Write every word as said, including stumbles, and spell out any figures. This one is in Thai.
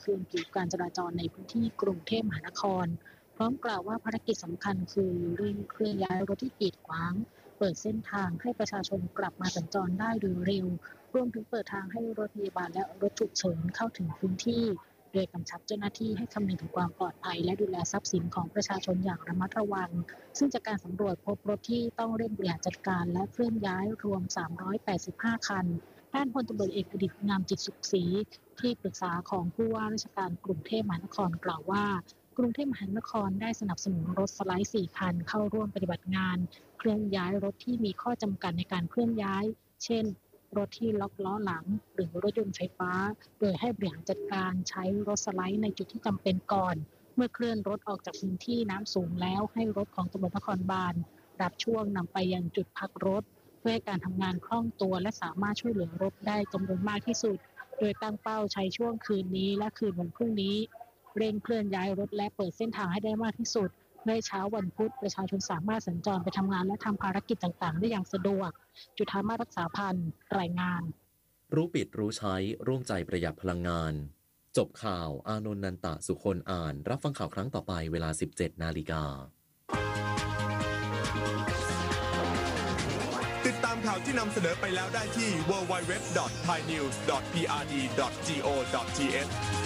คืนผิวการจราจรในพื้นที่กรุงเทพมหานครพร้อมกล่าวว่าภารกิจสำคัญคือเร่งเคลื่อนย้ายรถที่กีดขวางเปิดเส้นทางให้ประชาชนกลับมาสัญจรได้โดยเร็วรวมถึงเปิดทางให้รถพยาบาลและรถฉุกเฉินเข้าถึงพื้นที่โดยกำชับเจ้าหน้าที่ให้คำนึงถึงความปลอดภัยและดูแลทรัพย์สินของประชาชนอย่างระมัดระวังซึ่งจากการสำรวจพบรถที่ต้องเร่งบริหารจัดการและเคลื่อนย้ายรวมสามร้อยแปดสิบห้าคันด้านพลตำรวจเอกอดิษฐ์งามจิตสุขศรีที่ปรึกษาของผู้ว่าราชการกรุงเทพมหานครกล่าวว่ากรุงเทพมหานครได้สนับสนุนรถสไลด์สี่คันเข้าร่วมปฏิบัติงานเคลื่อนย้ายรถที่มีข้อจำกัดในการเคลื่อนย้ายเช่นรถที่ล็อกล้อหลังหรือรถยนต์ไฟฟ้าโดยให้บริหารจัดการใช้รถสไลด์ในจุดที่จำเป็นก่อนเมื่อเคลื่อนรถออกจากพื้นที่น้ำสูงแล้วให้รถของตำรวจนครบาลรับช่วงนำไปยังจุดพักรถเพื่อให้การทำงานคล่องตัวและสามารถช่วยเหลือรถได้จำนวนมากที่สุดโดยตั้งเป้าใช้ช่วงคืนนี้และคืนวันพรุ่งนี้เร่งเคลื่อนย้ายรถและเปิดเส้นทางให้ได้มากที่สุดในเช้าวันพุธประชาชนสามารถสัญจรไปทำงานและทำภารกิจต่างๆได้อย่างสะดวกจุฑามาศรักษาพันธ์รายงานรู้ปิดรู้ใช้ร่วมใจประหยัดพลังงานจบข่าวอานนท์นันตะสุคนอ่านรับฟังข่าวครั้งต่อไปเวลา สิบเจ็ดนาฬิกาติดตามข่าวที่นำเสนอไปแล้วได้ที่ ดับเบิลยู ดับเบิลยู ดับเบิลยู ดอท ไทยนิวส์ ดอท พี อาร์ ดี ดอท จี โอ ดอท ที เอช